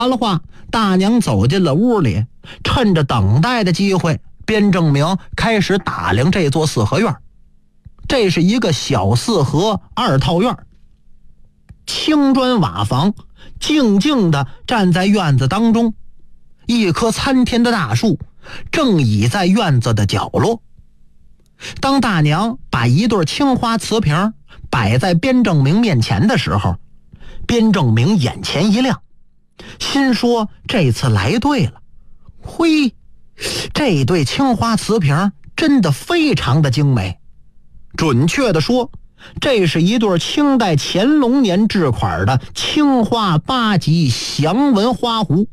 完了话，大娘走进了屋里，趁着等待的机会，边正明开始打量这座四合院。这是一个小四合2套院，青砖瓦房，静静地站在院子当中。一棵参天的大树正倚在院子的角落。当大娘把一对青花瓷瓶摆在边正明面前的时候，边正明眼前一亮，心说这次来对了。嘿，这对青花瓷瓶真的非常的精美。准确的说，这是一对清代乾隆年制款的青花8级祥纹花壶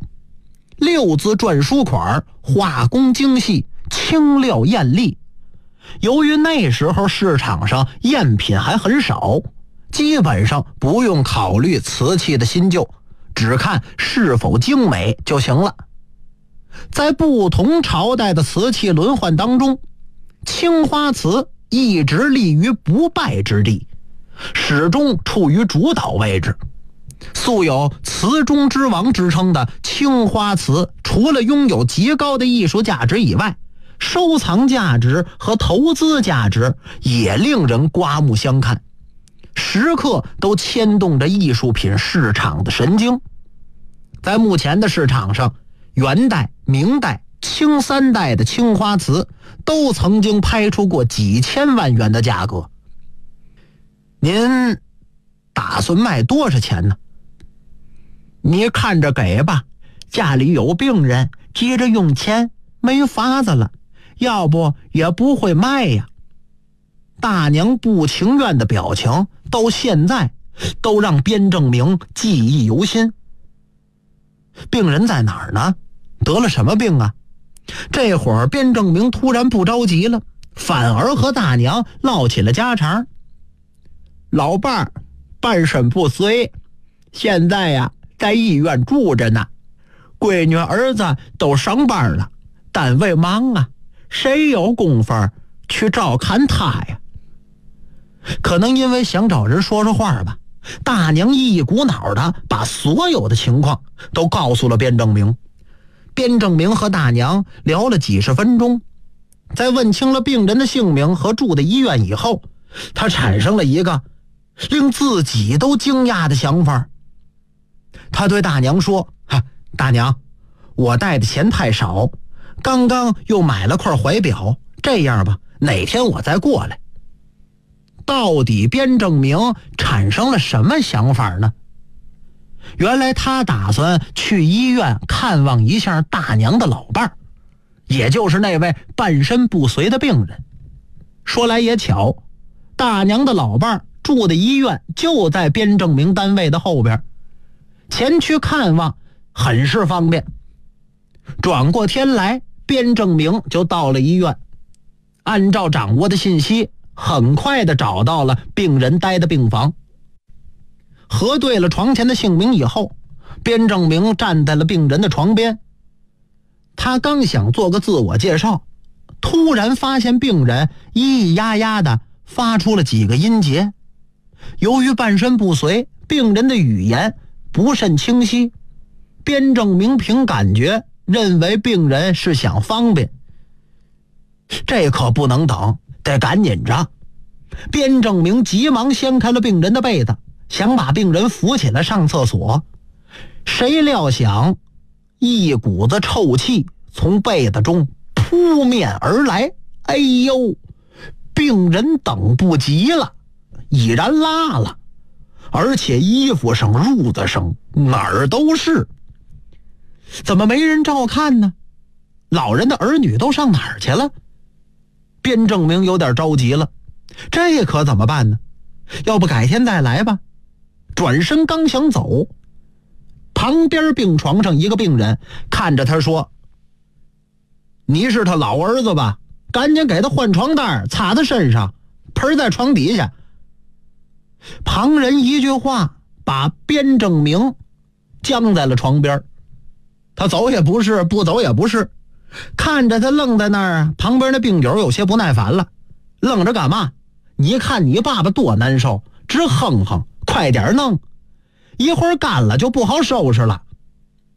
，6字篆书款，画工精细，轻料艳丽。由于那时候市场上赝品还很少，基本上不用考虑瓷器的新旧，只看是否精美就行了。在不同朝代的瓷器轮换当中，青花瓷一直立于不败之地，始终处于主导位置。素有瓷中之王之称的青花瓷，除了拥有极高的艺术价值以外，收藏价值和投资价值也令人刮目相看，时刻都牵动着艺术品市场的神经。在目前的市场上，元代、明代、清3代的青花瓷都曾经拍出过几千万元的价格。您打算卖多少钱呢？你看着给吧，家里有病人急着用钱，没法子了，要不也不会卖呀。大娘不情愿的表情到现在都让边正明记忆犹新。病人在哪儿呢？得了什么病啊？这会儿边正明突然不着急了，反而和大娘唠起了家常。老伴儿半身不遂，现在呀在医院住着呢，闺女儿子都上班了，单位忙啊，谁有功夫去照看他呀？可能因为想找人说说话吧，大娘一股脑的把所有的情况都告诉了边正明。边正明和大娘聊了几十分钟，在问清了病人的姓名和住的医院以后，他产生了一个令自己都惊讶的想法。他对大娘说：大娘，我带的钱太少，刚刚又买了块怀表，这样吧，哪天我再过来。到底边正明产生了什么想法呢？原来他打算去医院看望一下大娘的老伴儿，也就是那位半身不遂的病人。说来也巧，大娘的老伴儿住的医院就在边正明单位的后边，前去看望很是方便。转过天来，边正明就到了医院，按照掌握的信息，很快的找到了病人待的病房。核对了床前的姓名以后，边正明站在了病人的床边。他刚想做个自我介绍，突然发现病人咿咿呀呀的发出了几个音节。由于半身不遂，病人的语言不甚清晰，边正明凭感觉认为病人是想方便。这可不能等，得赶紧着。边正明急忙掀开了病人的被子，想把病人扶起来上厕所。谁料想一股子臭气从被子中扑面而来，哎呦，病人等不及了，已然拉了，而且衣服上、褥子上哪儿都是。怎么没人照看呢？老人的儿女都上哪儿去了？边正明有点着急了，这可怎么办呢？要不改天再来吧。转身刚想走，旁边病床上一个病人看着他说：你是他老儿子吧？赶紧给他换床单，擦他身上，盆在床底下。旁人一句话把边正明僵在了床边，他走也不是，不走也不是，看着他愣在那儿，旁边的病友有些不耐烦了：愣着干嘛？你看你爸爸多难受，直哼哼，快点弄，一会儿干了就不好收拾了。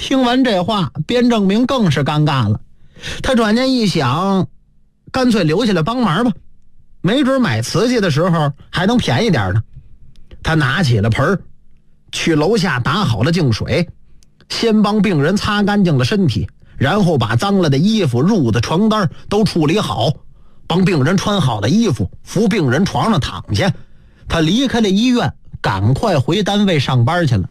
听完这话，边正明更是尴尬了。他转念一想，干脆留下来帮忙吧，没准买瓷器的时候还能便宜点呢。他拿起了盆，去楼下打好了净水，先帮病人擦干净了身体，然后把脏了的衣服、褥子、床单都处理好，帮病人穿好了衣服，扶病人床上躺下。他离开了医院，赶快回单位上班去了。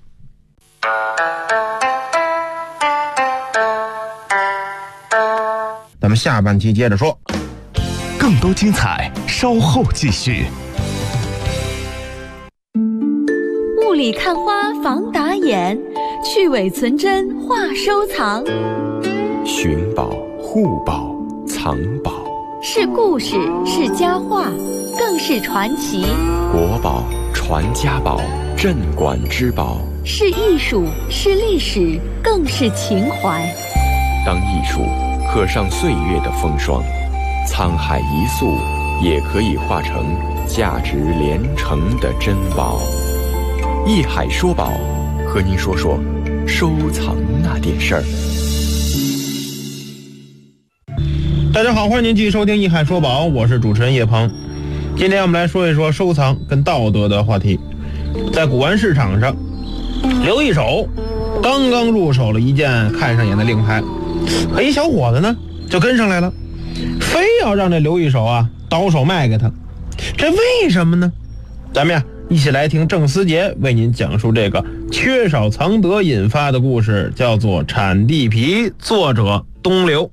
咱们下半期接着说， 更多精彩稍后继续。 雾里看花防打眼，去伪存真话收藏。 寻宝、护宝、藏宝， 是故事，是佳话，更是传奇。 国宝、传家宝、镇馆之宝， 是艺术，是历史，更是情怀。 当艺术刻上岁月的风霜，沧海一粟也可以化成价值连城的珍宝。艺海说宝，和您说说收藏那点事儿。 大家好，欢迎您继续收听《艺海说宝》，我是主持人叶鹏。今天我们来说一说收藏跟道德的话题。在古玩市场上，刘一手刚刚入手了一件看上眼的令牌，可一小伙子呢就跟上来了，非要让这刘一手倒手卖给他。这为什么呢？咱们一起来听郑思杰为您讲述这个缺少藏德引发的故事，叫做《产地皮》，作者东流。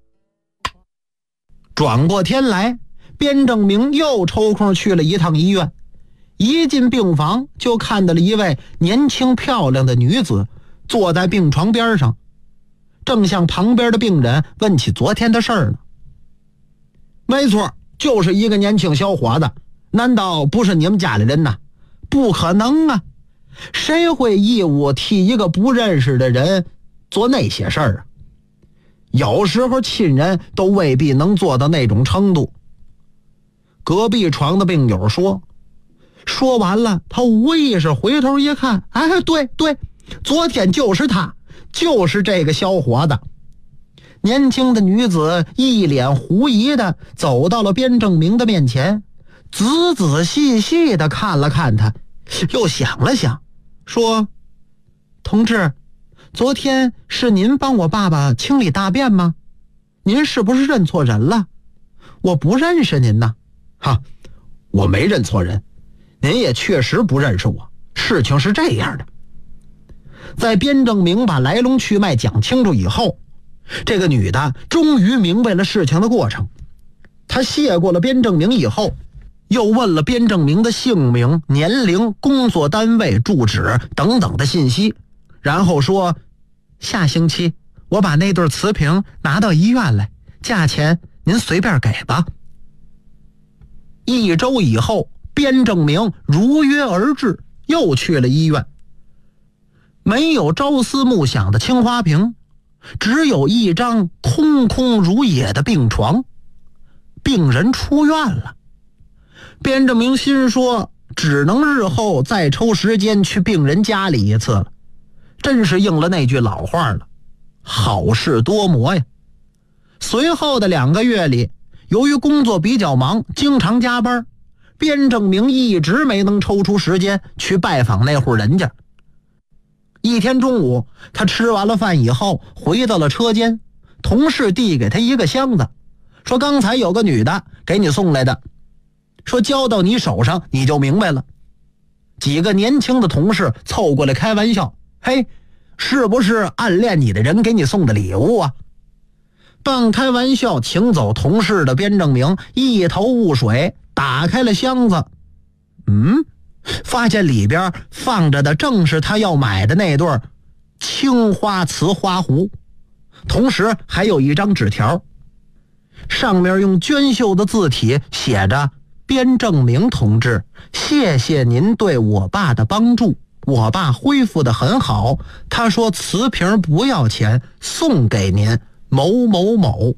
转过天来，边正明又抽空去了一趟医院。一进病房，就看到了一位年轻漂亮的女子坐在病床边上，正向旁边的病人问起昨天的事儿呢。没错，就是一个年轻小伙子，难道不是你们家里人呐？不可能啊，谁会义务替一个不认识的人做那些事儿啊？有时候亲人都未必能做到那种程度。隔壁床的病友说完了，他无意识回头一看，对，昨天就是他，就是这个小伙子。年轻的女子一脸狐疑的走到了边正明的面前，仔仔细细的看了看他，又想了想，说：同志，昨天是您帮我爸爸清理大便吗？您是不是认错人了？我不认识您呐。我没认错人，您也确实不认识我。事情是这样的，在边正明把来龙去脉讲清楚以后，这个女的终于明白了事情的过程。她谢过了边正明以后，又问了边正明的姓名、年龄、工作单位、住址等等的信息，然后说：下星期我把那对瓷瓶拿到医院来，价钱您随便给吧。1周以后，边正明如约而至，又去了医院。没有朝思暮想的青花瓶，只有一张空空如也的病床。病人出院了。边正明心说，只能日后再抽时间去病人家里一次了。真是应了那句老话了，好事多磨呀。随后的2个月里，由于工作比较忙，经常加班，边正明一直没能抽出时间去拜访那户人家。一天中午，他吃完了饭以后，回到了车间，同事递给他一个箱子，说刚才有个女的给你送来的，说交到你手上你就明白了。几个年轻的同事凑过来开玩笑，嘿，是不是暗恋你的人给你送的礼物啊？半开玩笑请走同事的边正明一头雾水，打开了箱子，发现里边放着的正是他要买的那对青花瓷花壶，同时还有一张纸条，上面用娟秀的字体写着：边正明同志，谢谢您对我爸的帮助，我爸恢复得很好，他说瓷瓶不要钱，送给您某某某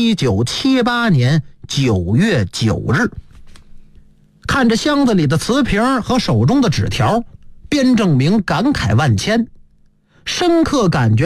，1978年9月9日。看着箱子里的瓷瓶和手中的纸条，边正明感慨万千，深刻感觉